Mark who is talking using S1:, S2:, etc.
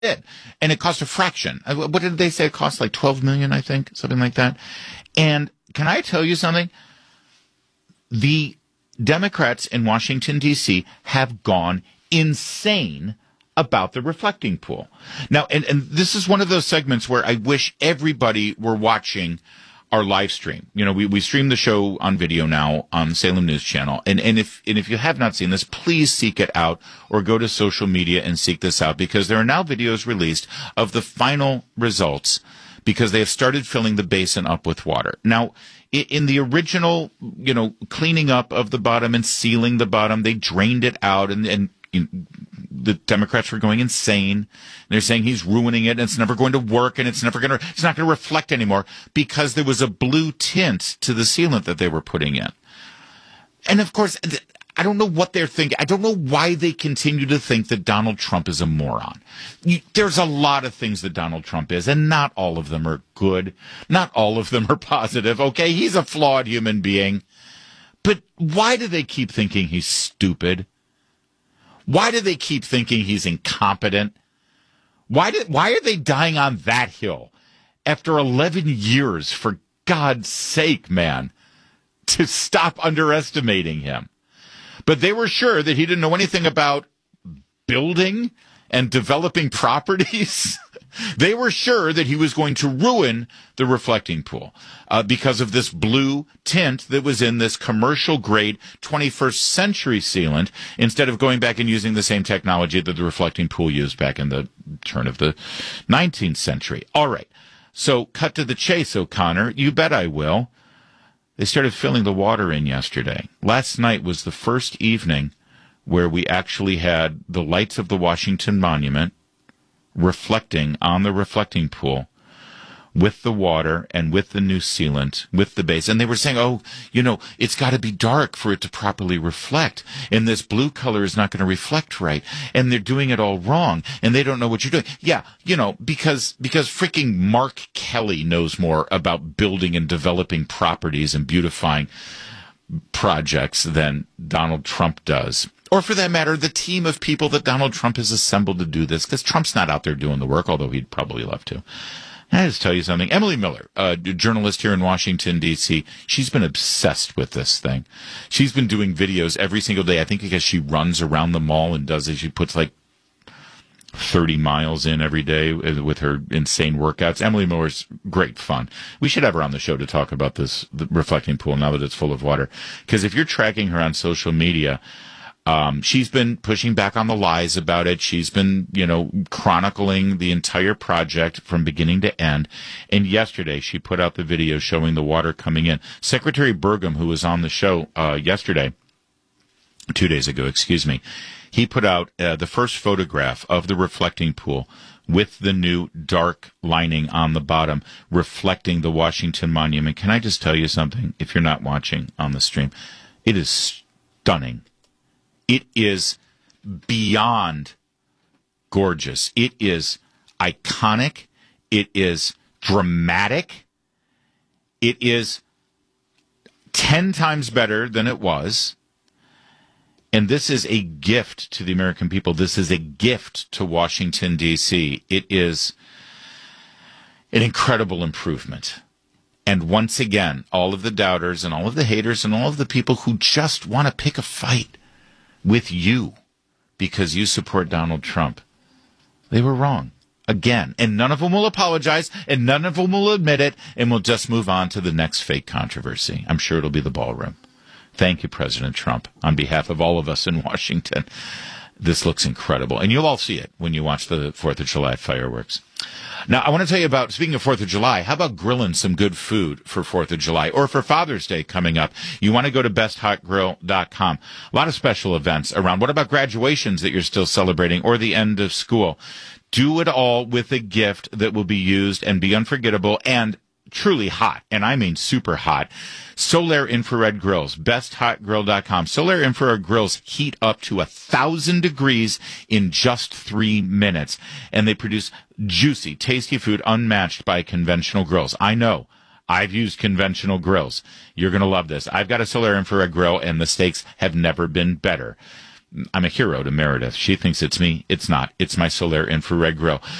S1: it. And it cost a fraction. What did they say? It cost like $12 million, I think, something like that. And can I tell you something? The Democrats in Washington, D.C. have gone insane about the reflecting pool. Now, and this is one of those segments where I wish everybody were watching our live stream. You know, we stream the show on video now on the Salem News Channel. And if you have not seen this, please seek it out or go to social media and seek this out, because there are now videos released of the final results, because they have started filling the basin up with water. Now, in the original, cleaning up of the bottom and sealing the bottom, they drained it out, and the Democrats were going insane. They're saying he's ruining it, and it's never going to work, and it's not going to reflect anymore, because there was a blue tint to the sealant that they were putting in. And of course, I don't know what they're thinking. I don't know why they continue to think that Donald Trump is a moron. There's a lot of things that Donald Trump is, and not all of them are good. Not all of them are positive. Okay, he's a flawed human being. But why do they keep thinking he's stupid? Why do they keep thinking he's incompetent? Why are they dying on that hill after 11 years, for God's sake, man, to stop underestimating him? But they were sure that he didn't know anything about building and developing properties. They were sure that he was going to ruin the reflecting pool because of this blue tint that was in this commercial-grade 21st century sealant, instead of going back and using the same technology that the reflecting pool used back in the turn of the 19th century. All right. So cut to the chase, O'Connor. You bet I will. They started filling the water in yesterday. Last night was the first evening where we actually had the lights of the Washington Monument reflecting on the reflecting pool with the water and with the new sealant, with the base. And they were saying, it's got to be dark for it to properly reflect. And this blue color is not going to reflect right. And they're doing it all wrong. And they don't know what you're doing. Yeah, because freaking Mark Kelly knows more about building and developing properties and beautifying projects than Donald Trump does. Or for that matter, the team of people that Donald Trump has assembled to do this, because Trump's not out there doing the work, although he'd probably love to. I just tell you something. Emily Miller, a journalist here in Washington, D.C., she's been obsessed with this thing. She's been doing videos every single day, I think because she runs around the mall and does it. She puts like 30 miles in every day with her insane workouts. Emily Miller's great fun. We should have her on the show to talk about this, the reflecting pool, now that it's full of water. Because if you're tracking her on social media, she's been pushing back on the lies about it. She's been, chronicling the entire project from beginning to end. And yesterday, she put out the video showing the water coming in. Secretary Burgum, who was on the show 2 days ago, he put out the first photograph of the reflecting pool with the new dark lining on the bottom reflecting the Washington Monument. Can I just tell you something? If you're not watching on the stream, it is stunning. It is beyond gorgeous. It is iconic. It is dramatic. It is 10 times better than it was. And this is a gift to the American people. This is a gift to Washington, D.C. It is an incredible improvement. And once again, all of the doubters and all of the haters and all of the people who just want to pick a fight with you because you support Donald Trump, they were wrong again. And none of them will apologize, and none of them will admit it, and we'll just move on to the next fake controversy. I'm sure it'll be the ballroom. Thank you, President Trump, on behalf of all of us in Washington. This looks incredible. And you'll all see it when you watch the 4th of July fireworks. Now, I want to tell you about, speaking of 4th of July, how about grilling some good food for 4th of July or for Father's Day coming up? You want to go to besthotgrill.com. A lot of special events around. What about graduations that you're still celebrating or the end of school? Do it all with a gift that will be used and be unforgettable and truly hot, and I mean super hot. Solar Infrared Grills, besthotgrill.com. Solar Infrared Grills heat up to 1,000 degrees in just 3 minutes, and they produce juicy, tasty food unmatched by conventional grills. I know. I've used conventional grills. You're going to love this. I've got a Solar Infrared Grill, and the steaks have never been better. I'm a hero to Meredith. She thinks it's me. It's not. It's my Solaire infrared grill.